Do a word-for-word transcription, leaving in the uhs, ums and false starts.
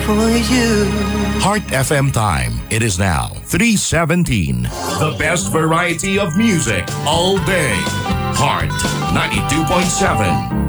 for you. Heart F M time. It is now three seventeen. The best variety of music all day. Heart ninety-two point seven.